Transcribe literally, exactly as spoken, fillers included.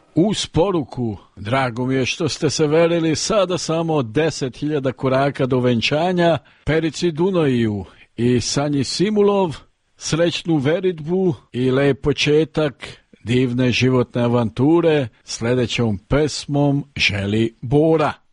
Uz poruku, drago mi je što ste se verili, sada samo deset hiljada koraka do venčanja, Perici Dunojiju i Sanji Simulov, srećnu veritbu i lep početak divne životne avanture, sljedećom pesmom želi Bora.